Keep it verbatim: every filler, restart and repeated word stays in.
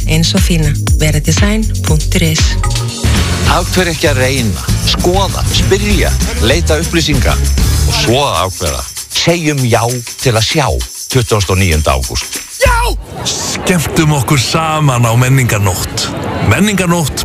eins og þína. Veradesign punktur is. Af hverju ekki að reyna, skoða, spyrja, leita upplýsinga og svo að ákveða. Segjum já til að sjá tuttugasta og níunda ágúst. Já! Skemmtum okkur saman á menningarnótt. menningarnótt